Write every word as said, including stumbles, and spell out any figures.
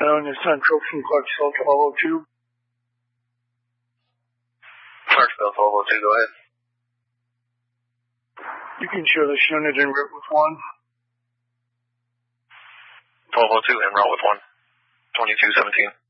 Known as Central from Clarksville twelve oh two. Clarksville twelve oh two, go ahead. You can show this unit en route with one. twelve oh two en route with one. twenty-two seventeen.